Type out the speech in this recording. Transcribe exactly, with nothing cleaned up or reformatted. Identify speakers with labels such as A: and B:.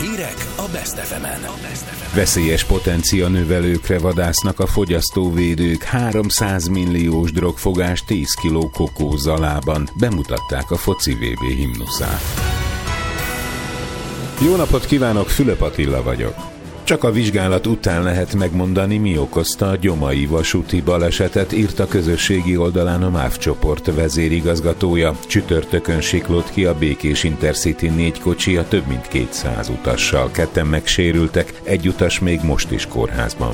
A: Hírek a Best ef emen.
B: Veszélyes potencia növelőkre vadásznak a fogyasztóvédők. háromszáz milliós drogfogás tíz kiló kokó zalában. Bemutatták a foci vé bé himnuszát. Jó napot kívánok, Fülöp Attila vagyok. Csak a vizsgálat után lehet megmondani, mi okozta a gyomai vasúti balesetet, írt a közösségi oldalán a MÁV csoport vezérigazgatója. Csütörtökön siklott ki a Békés Intercity négy kocsia több mint kétszáz utassal. Ketten megsérültek, egy utas még most is kórházban